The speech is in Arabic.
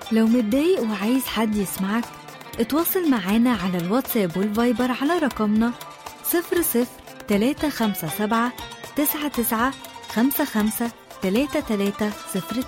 لو متضايق وعايز حد يسمعك، اتواصل معانا على الواتساب والفايبر على رقمنا 00357 99 55 33 03.